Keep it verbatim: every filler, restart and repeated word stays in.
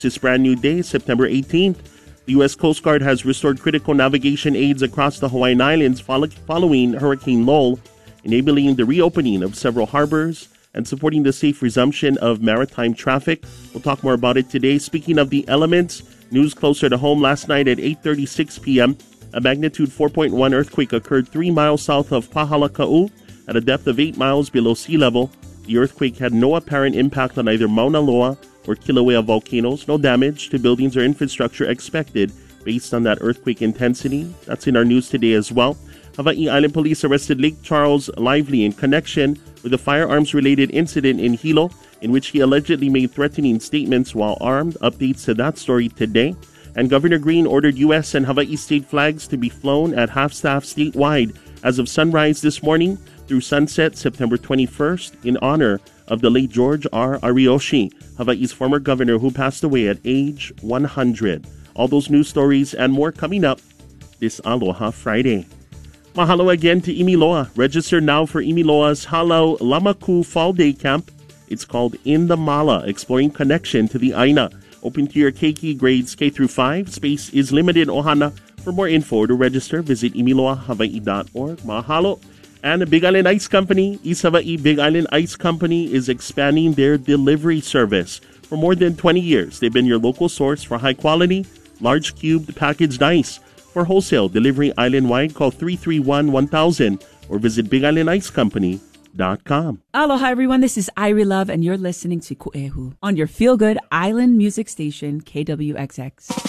This brand new day, September eighteenth. The U S Coast Guard has restored critical navigation aids across the Hawaiian Islands following Hurricane Lowell, enabling the reopening of several harbors and supporting the safe resumption of maritime traffic. We'll talk more about it today. Speaking of the elements, news closer to home. Last night at eight thirty-six p.m., a magnitude four point one earthquake occurred three miles south of Pahalaka'u at a depth of eight miles below sea level. The earthquake had no apparent impact on either Mauna Loa or Kilauea volcanoes. No damage to buildings or infrastructure expected based on that earthquake intensity. That's in our news today as well. Hawaii Island Police arrested Lake Charles Lively in connection with a firearms-related incident in Hilo, in which he allegedly made threatening statements while armed. Updates to that story today. And Governor Green ordered U S and Hawaii state flags to be flown at half-staff statewide as of sunrise this morning through sunset September twenty-first in honor of the late George R. Ariyoshi, Hawaii's former governor who passed away at age one hundred. All those news stories and more coming up this Aloha Friday. Mahalo again to Imiloa. Register now for Imiloa's Halau Lamaku Fall Day Camp. It's called In the Mala, Exploring Connection to the Aina. Open to your Keiki grades K through five. Space is limited, Ohana. For more info or to register, visit imiloa hawaii dot org. Mahalo. And the Big Island Ice Company, East Hawaii Big Island Ice Company, is expanding their delivery service. For more than twenty years, they've been your local source for high-quality, large-cubed packaged ice. For wholesale delivery island-wide, call three three one, one thousand or visit big island ice company dot com. Aloha, everyone. This is Irie Love, and you're listening to Ku'ehu on your feel-good island music station, K W X X.